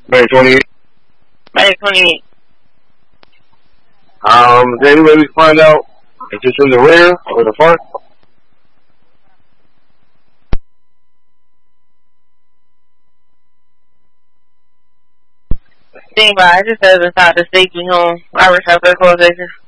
May 28th. May 28th. Is there any way we can find out if it's in the rear or the front? Anybody, I just said inside the safety home. Irish South Coast Station.